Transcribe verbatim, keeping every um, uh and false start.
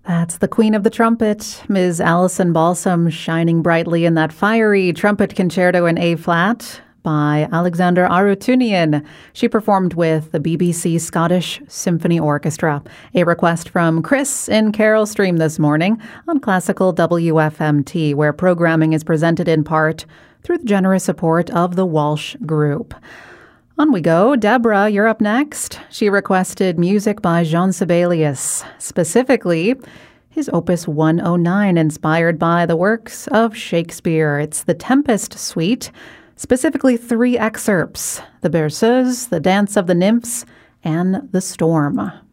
That's the Queen of the Trumpet, Miz Alison Balsam, shining brightly in that fiery trumpet concerto in A-flat by Alexander Arutunian. She performed with the B B C Scottish Symphony Orchestra. A request from Chris in Carol Stream this morning on Classical W F M T, where programming is presented in part through the generous support of the Walsh Group. On we go. Deborah, you're up next. She requested music by Jean Sibelius, specifically his Opus one oh nine, inspired by the works of Shakespeare. It's the Tempest Suite, specifically three excerpts: the Berceuse, the Dance of the Nymphs, and the Storm.